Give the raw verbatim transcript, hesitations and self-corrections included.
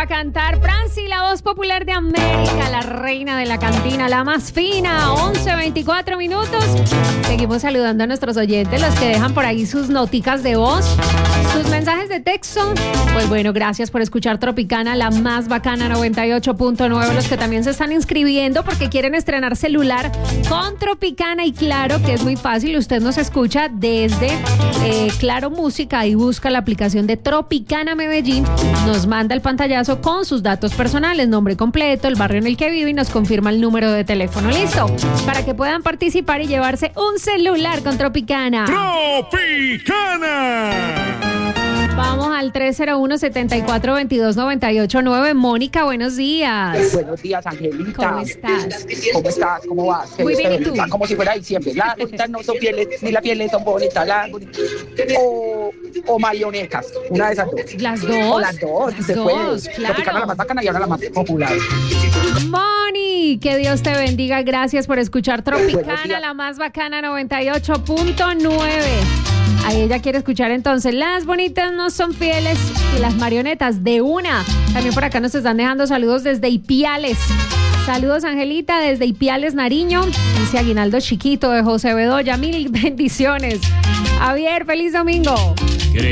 a cantar Franci, la voz popular de América, la reina de la cantina, la más fina. once veinticuatro minutos. Seguimos saludando a nuestros oyentes, los que dejan por ahí sus noticas de voz, sus mensajes de texto. Pues bueno, gracias por escuchar Tropicana, la más bacana, noventa y ocho punto nueve. Los que también se están inscribiendo porque quieren estrenar celular con Tropicana. Y claro que es muy fácil, usted nos escucha desde eh, Claro Música y busca la aplicación de Tropicana Medellín, nos manda el pantallazo con sus datos personales, nombre completo, el barrio en el que vive y nos confirma el número de teléfono. ¿Listo? Para que puedan participar y llevarse un celular con Tropicana. ¡Tropicana! Vamos al tres cero uno, siete cuatro, dos dos, nueve ocho nueve. Mónica, buenos días. Buenos días, Angelita. ¿Cómo estás? ¿Cómo estás? ¿Cómo vas? Muy bien, ¿y tú? Como si fuera diciembre. Las bonitas no son fieles, ni las fieles son bonitas. Las bonitas. O, o marionetas. Una de esas dos. Las dos. O las dos, Las se dos, puede. claro. Tropicana la más bacana y ahora la más popular. Moni, que Dios te bendiga. Gracias por escuchar Tropicana, Buenos días. la más bacana, noventa y ocho punto nueve. Ahí ella quiere escuchar entonces Las bonitas no son fieles y las marionetas de una. También por acá nos están dejando saludos desde Ipiales. Saludos, Angelita, desde Ipiales, Nariño. Dice Aguinaldo Chiquito de José Bedoya. Mil bendiciones. Javier, feliz domingo.